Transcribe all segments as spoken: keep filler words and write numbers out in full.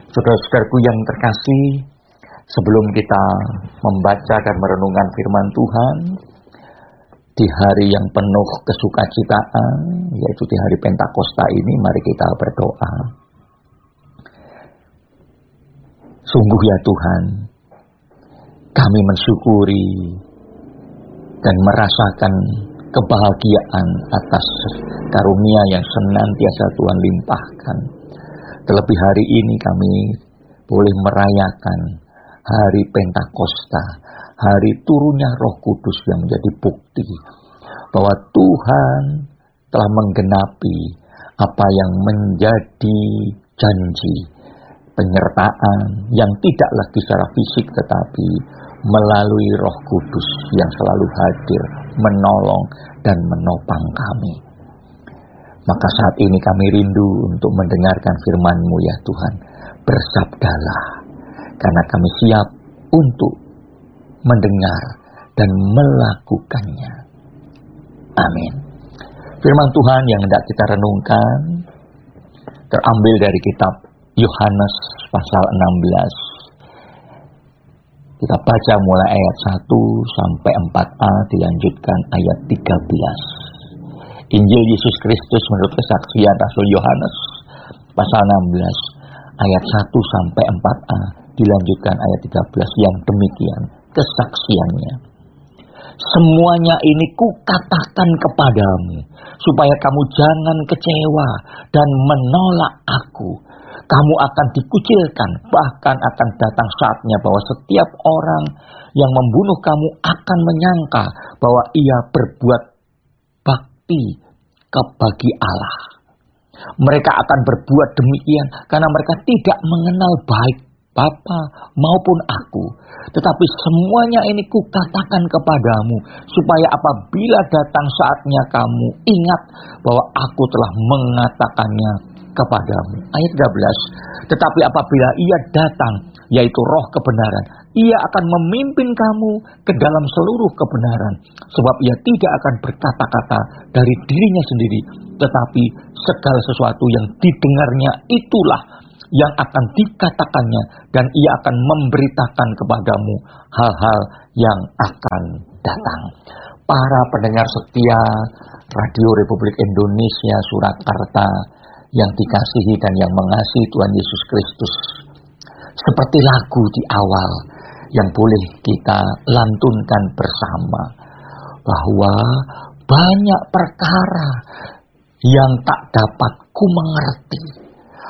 Saudara-saudaraku yang terkasih, sebelum kita membaca dan merenungkan firman Tuhan di hari yang penuh kesukacitaan, yaitu di hari Pentakosta ini, mari kita berdoa. Sungguh ya Tuhan, kami mensyukuri dan merasakan kebahagiaan atas karunia yang senantiasa Tuhan limpahkan. Terlebih hari ini kami boleh merayakan hari Pentakosta, hari turunnya Roh Kudus yang menjadi bukti bahwa Tuhan telah menggenapi apa yang menjadi janji penyertaan yang tidak lagi secara fisik tetapi melalui Roh Kudus yang selalu hadir, menolong dan menopang kami. Maka saat ini kami rindu untuk mendengarkan firman-Mu ya Tuhan. Bersabdalah, karena kami siap untuk mendengar dan melakukannya. Amin. Firman Tuhan yang hendak kita renungkan terambil dari kitab Yohanes pasal enam belas. Kita baca mulai ayat satu sampai empat a, dilanjutkan ayat tiga belas. Injil Yesus Kristus menurut kesaksian Rasul Yohanes pasal enam belas ayat satu sampai empat a, dilanjutkan ayat tiga belas, yang demikian kesaksiannya. Semuanya ini kukatakan kepadamu supaya kamu jangan kecewa dan menolak aku. Kamu akan dikucilkan, bahkan akan datang saatnya bahwa setiap orang yang membunuh kamu akan menyangka bahwa ia berbuat bakti bagi Allah. Mereka akan berbuat demikian karena mereka tidak mengenal baik Bapa maupun aku. Tetapi semuanya ini kukatakan kepadamu supaya apabila datang saatnya kamu ingat bahwa aku telah mengatakannya kepadamu. Ayat tiga belas. Tetapi apabila ia datang, yaitu Roh kebenaran, ia akan memimpin kamu ke dalam seluruh kebenaran. Sebab ia tidak akan berkata-kata dari dirinya sendiri, tetapi segala sesuatu yang didengarnya itulah yang akan dikatakannya, dan ia akan memberitakan kepadamu hal-hal yang akan datang. Para pendengar setia Radio Republik Indonesia Surakarta yang dikasihi dan yang mengasihi Tuhan Yesus Kristus, seperti lagu di awal yang boleh kita lantunkan bersama, bahwa banyak perkara yang tak dapat ku mengerti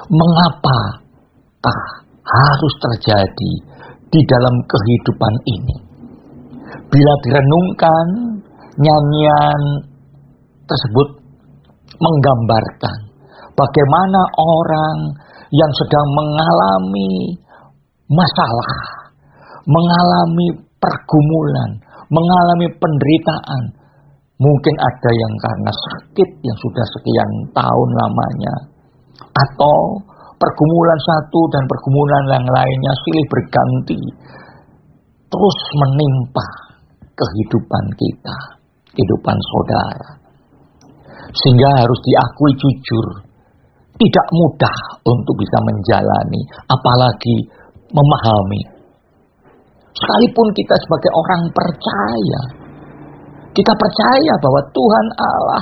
mengapakah harus terjadi di dalam kehidupan ini. Bila direnungkan, nyanyian tersebut menggambarkan bagaimana orang yang sedang mengalami masalah, mengalami pergumulan, mengalami penderitaan. Mungkin ada yang karena sakit yang sudah sekian tahun lamanya, atau pergumulan satu dan pergumulan yang lainnya silih berganti terus menimpa kehidupan kita, kehidupan saudara. Sehingga harus diakui jujur, tidak mudah untuk bisa menjalani, apalagi memahami. Sekalipun kita sebagai orang percaya, kita percaya bahwa Tuhan Allah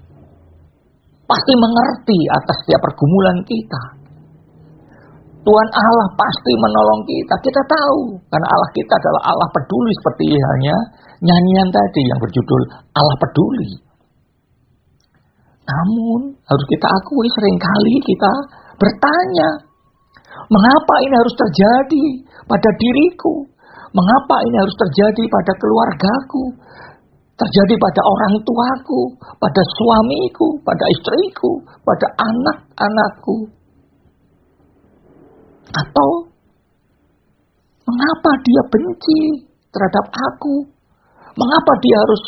pasti mengerti atas setiap pergumulan kita. Tuhan Allah pasti menolong kita. Kita tahu, karena Allah kita adalah Allah peduli, seperti halnya nyanyian tadi yang berjudul Allah Peduli. Namun, harus kita akui seringkali kita bertanya, mengapa ini harus terjadi pada diriku? Mengapa ini harus terjadi pada keluargaku? Terjadi pada orang tuaku, pada suamiku, pada istriku, pada anak-anakku. Atau mengapa dia benci terhadap aku? Mengapa dia harus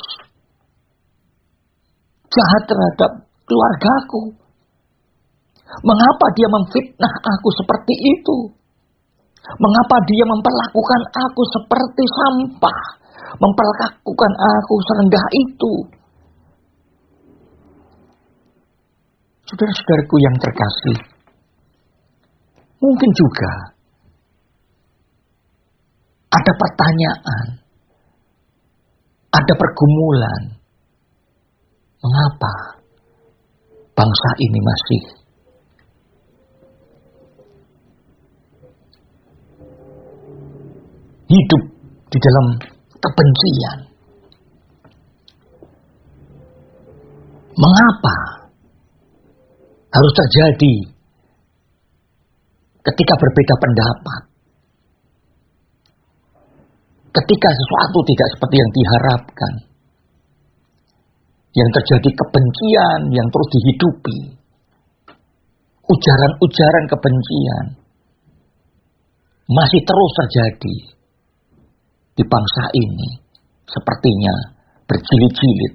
jahat terhadap keluargaku? Mengapa dia memfitnah aku seperti itu? Mengapa dia memperlakukan aku seperti sampah? Memperlakukan aku serendah itu? Saudara-saudaraku yang terkasih, Mungkin juga ada pertanyaan, ada pergumulan. Mengapa bangsa ini masih hidup di dalam kebencian? Mengapa harus terjadi ketika berbeda pendapat? Ketika sesuatu tidak seperti yang diharapkan, yang terjadi kebencian yang terus dihidupi, ujaran-ujaran kebencian masih terus terjadi di bangsa ini, sepertinya berjilid-jilid.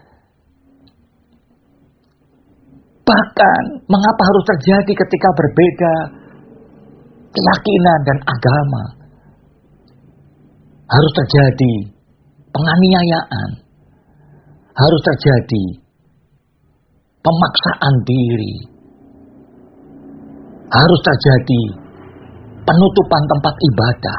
Bahkan mengapa harus terjadi ketika berbeda keyakinan dan agama? Harus terjadi penganiayaan, harus terjadi pemaksaan diri, harus terjadi penutupan tempat ibadah.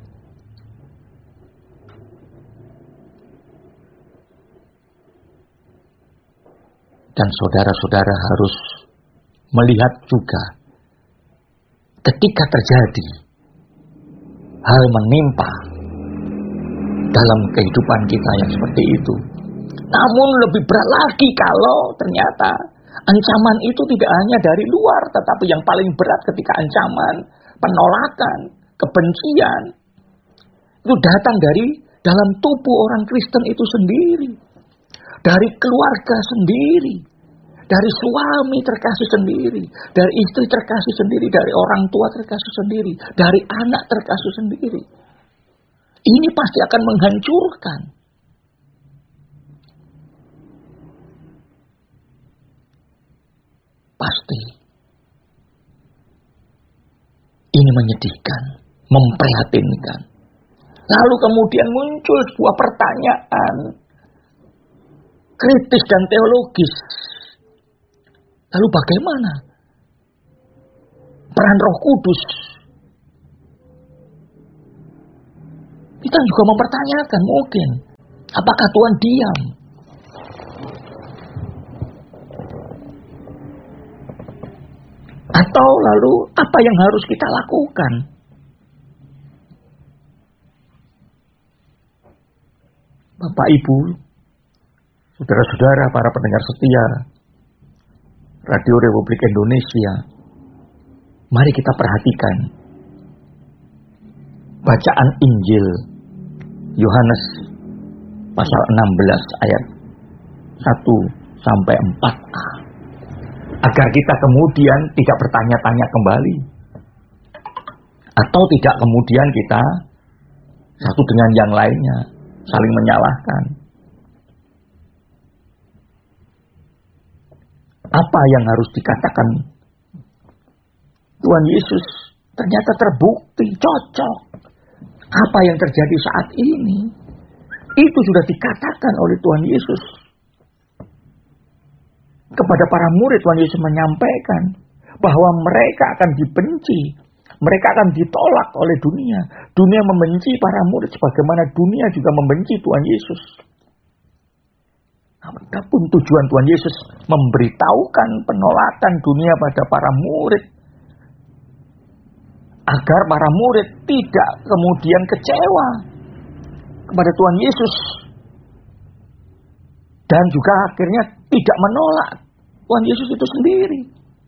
Dan saudara-saudara harus melihat juga ketika terjadi hal menimpa dalam kehidupan kita yang seperti itu. Namun lebih berat lagi kalau ternyata ancaman itu tidak hanya dari luar, tetapi yang paling berat ketika ancaman, penolakan, kebencian itu datang dari dalam tubuh orang Kristen itu sendiri. Dari keluarga sendiri, dari suami terkasih sendiri, dari istri terkasih sendiri, dari orang tua terkasih sendiri, dari anak terkasih sendiri. Ini pasti akan menghancurkan. Pasti. Ini menyedihkan, memprihatinkan. Lalu kemudian muncul sebuah pertanyaan kritis dan teologis. Lalu bagaimana peran Roh Kudus? Kita juga mempertanyakan mungkin, apakah Tuhan diam? Atau lalu apa yang harus kita lakukan? Bapak Ibu, saudara-saudara, para pendengar setia Radio Republik Indonesia, mari kita perhatikan bacaan Injil Yohanes pasal enam belas ayat satu sampai empat a, agar kita kemudian tidak bertanya-tanya kembali, atau tidak kemudian kita satu dengan yang lainnya saling menyalahkan. Apa yang harus dikatakan Tuhan Yesus ternyata terbukti cocok. Apa yang terjadi saat ini itu sudah dikatakan oleh Tuhan Yesus kepada para murid. Tuhan Yesus menyampaikan bahwa mereka akan dibenci, mereka akan ditolak oleh dunia. Dunia membenci para murid sebagaimana dunia juga membenci Tuhan Yesus. Adapun tujuan Tuhan Yesus memberitahukan penolakan dunia pada para murid, agar para murid tidak kemudian kecewa kepada Tuhan Yesus, dan juga akhirnya tidak menolak Tuhan Yesus itu sendiri.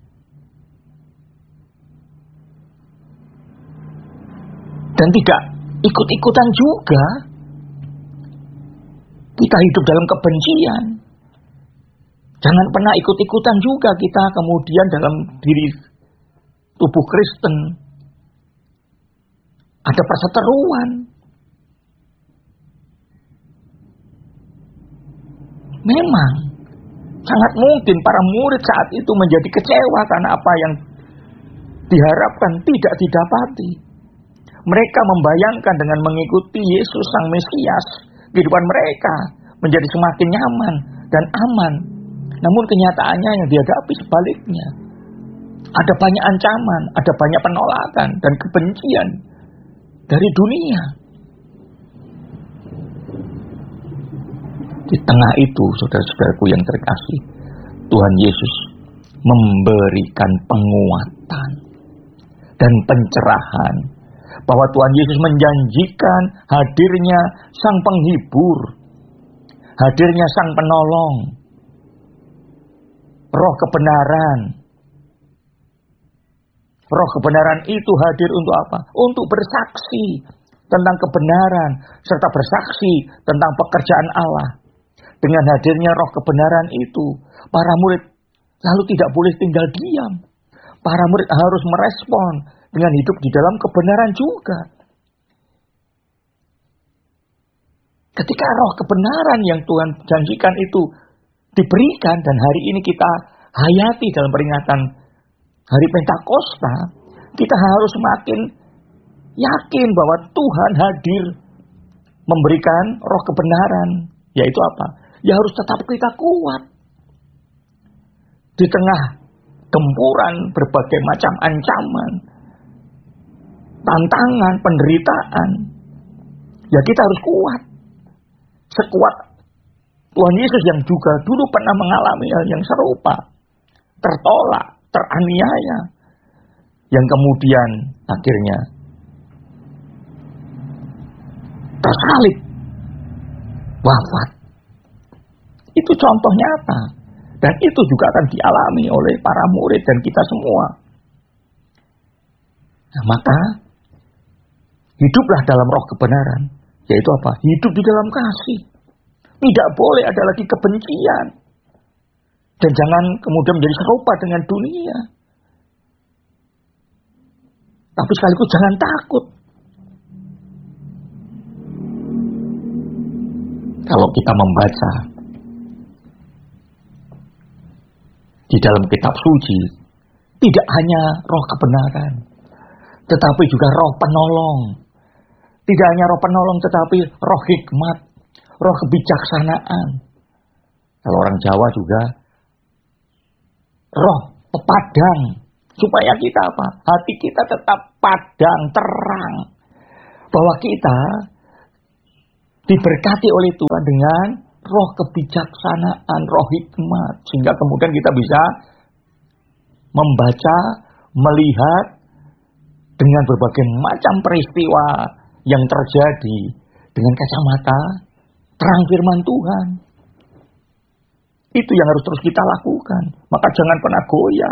Dan tidak ikut-ikutan juga kita hidup dalam kebencian. Jangan pernah ikut-ikutan juga kita kemudian dalam diri tubuh Kristen ada perseteruan. Memang sangat mungkin para murid saat itu menjadi kecewa karena apa yang diharapkan tidak didapati. Mereka membayangkan dengan mengikuti Yesus Sang Mesias, kehidupan mereka menjadi semakin nyaman dan aman. Namun kenyataannya yang dihadapi sebaliknya. Ada banyak ancaman, ada banyak penolakan dan kebencian dari dunia. Di tengah itu, saudara-saudaraku yang terkasih, Tuhan Yesus memberikan penguatan dan pencerahan bahwa Tuhan Yesus menjanjikan hadirnya Sang Penghibur, hadirnya Sang Penolong, Roh kebenaran. Roh kebenaran itu hadir untuk apa? Untuk bersaksi tentang kebenaran serta bersaksi tentang pekerjaan Allah. Dengan hadirnya roh kebenaran itu, para murid lalu tidak boleh tinggal diam. Para murid harus merespon dengan hidup di dalam kebenaran juga. Ketika roh kebenaran yang Tuhan janjikan itu diberikan dan hari ini kita hayati dalam peringatan Hari Pentakosta, kita harus semakin yakin bahwa Tuhan hadir memberikan roh kebenaran. Yaitu apa? Ya harus tetap kita kuat. Di tengah gempuran berbagai macam ancaman, tantangan, penderitaan, ya kita harus kuat. Sekuat Tuhan Yesus yang juga dulu pernah mengalami hal yang serupa. Tertolak, teraniaya, yang kemudian akhirnya tersalib, wafat. Itu contoh nyata. Dan itu juga akan dialami oleh para murid dan kita semua. Nah, maka hiduplah dalam roh kebenaran. Yaitu apa? Hidup di dalam kasih. Tidak boleh ada lagi kebencian. Dan jangan kemudian menjadi serupa dengan dunia. Tapi sekaligus jangan takut. Kalau kita membaca di dalam kitab suci, tidak hanya roh kebenaran, tetapi juga roh penolong. Tidak hanya roh penolong, tetapi roh hikmat, roh kebijaksanaan. Kalau orang Jawa juga, roh pepadang. Supaya kita apa? Hati kita tetap padang, terang. Bahwa kita diberkati oleh Tuhan dengan roh kebijaksanaan, roh hikmat. Sehingga kemudian kita bisa membaca, melihat dengan berbagai macam peristiwa yang terjadi dengan kacamata terang firman Tuhan. Itu yang harus terus kita lakukan. Maka jangan pernah goyah.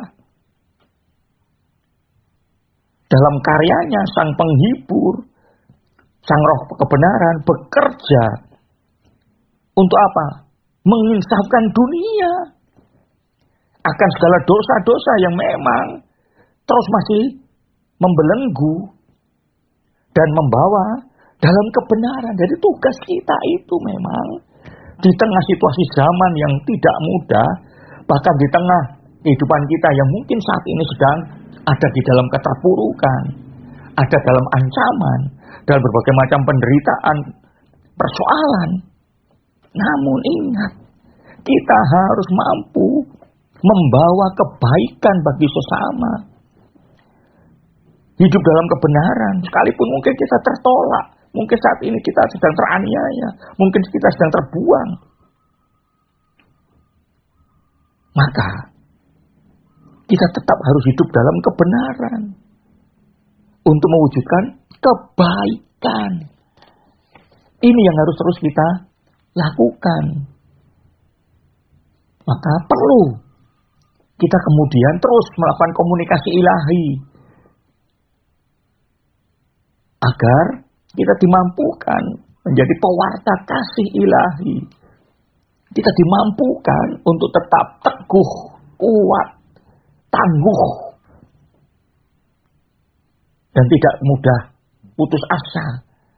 Dalam karyanya Sang Penghibur, Sang Roh Kebenaran bekerja untuk apa? Menginsafkan dunia akan segala dosa-dosa yang memang terus masih membelenggu dan membawa dalam kebenaran. Jadi tugas kita itu memang di tengah situasi zaman yang tidak mudah, bahkan di tengah kehidupan kita yang mungkin saat ini sedang ada di dalam keterpurukan, ada dalam ancaman, dalam berbagai macam penderitaan, persoalan. Namun ingat, kita harus mampu membawa kebaikan bagi sesama. Hidup dalam kebenaran, sekalipun mungkin kita tertolak, mungkin saat ini kita sedang teraniaya, mungkin kita sedang terbuang. Maka kita tetap harus hidup dalam kebenaran untuk mewujudkan kebaikan. Ini yang harus terus kita lakukan. Maka perlu kita kemudian terus melakukan komunikasi ilahi agar kita dimampukan menjadi pewarta kasih ilahi. Kita dimampukan untuk tetap teguh, kuat, tangguh, dan tidak mudah putus asa.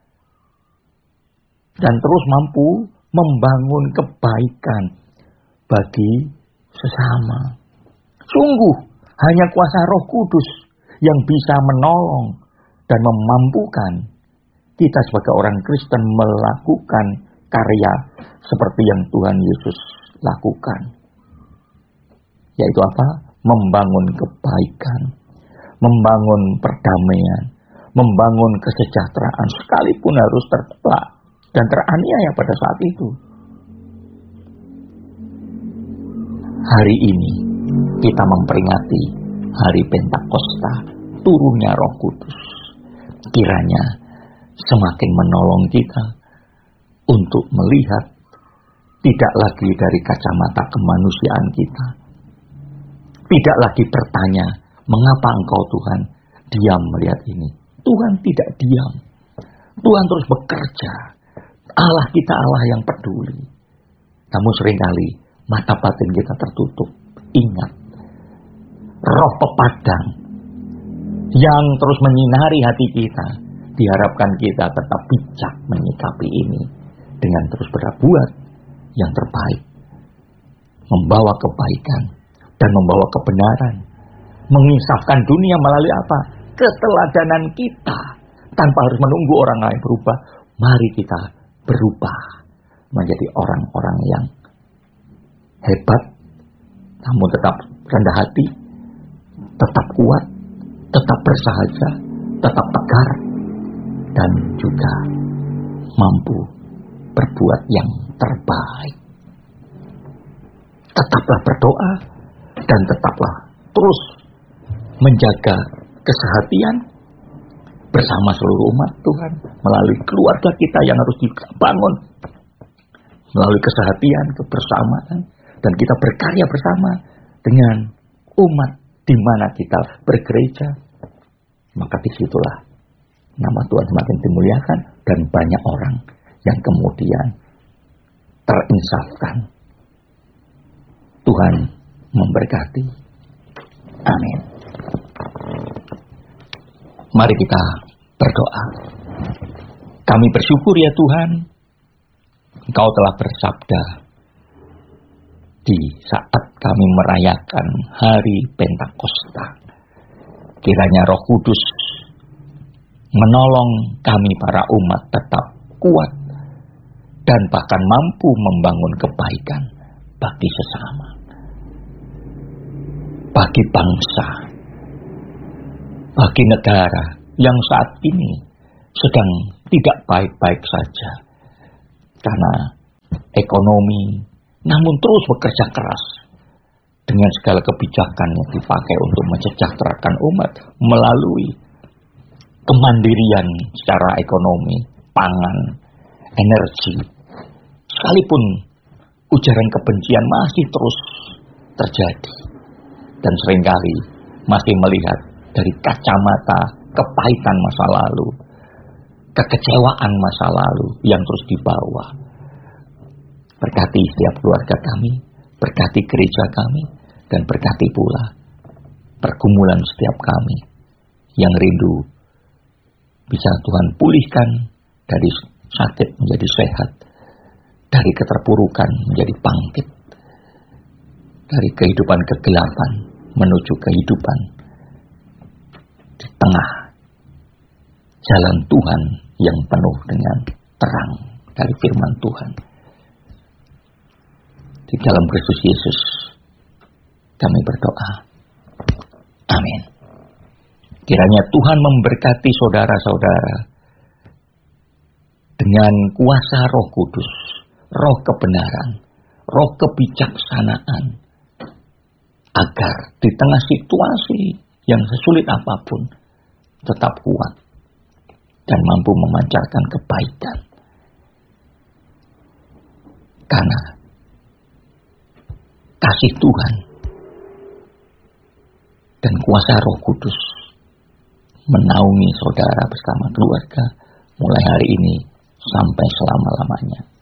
Dan terus mampu membangun kebaikan bagi sesama. Sungguh, hanya kuasa Roh Kudus yang bisa menolong dan memampukan kita sebagai orang Kristen melakukan karya seperti yang Tuhan Yesus lakukan. Yaitu apa? membangun kebaikan, membangun perdamaian, membangun kesejahteraan, sekalipun harus tertolak dan teraniaya pada saat itu. Hari ini kita memperingati hari Pentakosta, turunnya Roh Kudus. Kiranya semakin menolong kita untuk melihat tidak lagi dari kacamata kemanusiaan kita. Tidak lagi bertanya, mengapa engkau Tuhan diam melihat ini? Tuhan tidak diam. Tuhan terus bekerja. Allah kita Allah yang peduli. Namun seringkali mata batin kita tertutup. Ingat, roh pepadang yang terus menyinari hati kita, diharapkan kita tetap bijak menyikapi ini dengan terus berbuat yang terbaik, membawa kebaikan dan membawa kebenaran, menginsafkan dunia melalui apa? Keteladanan kita, tanpa harus menunggu orang lain berubah. Mari kita berubah menjadi orang-orang yang hebat, namun tetap rendah hati, tetap kuat, tetap bersahaja, tetap tegar, dan juga mampu berbuat yang terbaik. Tetaplah berdoa dan tetaplah terus menjaga kesehatian bersama seluruh umat Tuhan, melalui keluarga kita yang harus dibangun melalui kesehatian, kebersamaan, dan kita berkarya bersama dengan umat di mana kita bergereja. Maka disitulah nama Tuhan semakin dimuliakan dan banyak orang yang kemudian terinsafkan. Tuhan memberkati. Amin. Mari kita berdoa. Kami bersyukur ya Tuhan, Engkau telah bersabda di saat kami merayakan hari Pentakosta. Kiranya Roh Kudus menolong kami para umat tetap kuat dan bahkan mampu membangun kebaikan bagi sesama, bagi bangsa, bagi negara yang saat ini sedang tidak baik-baik saja karena ekonomi, namun terus bekerja keras dengan segala kebijakan yang dipakai untuk mensejahterakan umat melalui kemandirian secara ekonomi, pangan, energi. Sekalipun ujaran kebencian masih terus terjadi dan seringkali masih melihat dari kacamata kepahitan masa lalu, kekecewaan masa lalu yang terus dibawa. Berkati setiap keluarga kami, berkati gereja kami, dan berkati pula pergumulan setiap kami yang rindu bisa Tuhan pulihkan dari sakit menjadi sehat, dari keterpurukan menjadi bangkit, dari kehidupan kegelapan menuju kehidupan di tengah jalan Tuhan yang penuh dengan terang dari firman Tuhan. Di dalam Kristus Yesus kami berdoa. Amin. Kiranya Tuhan memberkati saudara-saudara dengan kuasa Roh Kudus, Roh kebenaran, Roh kebijaksanaan, agar di tengah situasi yang sesulit apapun tetap kuat dan mampu memancarkan kebaikan. Karena kasih Tuhan dan kuasa Roh Kudus menaungi saudara bersama keluarga mulai hari ini sampai selama-lamanya.